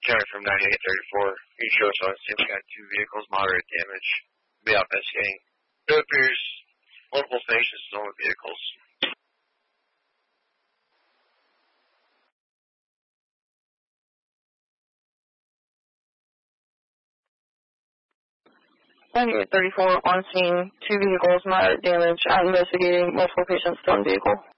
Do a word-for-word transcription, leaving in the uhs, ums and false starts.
County from ninety-eight thirty-four. You show us on the scene. We got two vehicles, moderate damage. Be out investigating. It appears multiple stations on the vehicles. ninety-eight thirty-four on scene, two vehicles, moderate damage. Out investigating, multiple patients, one vehicle.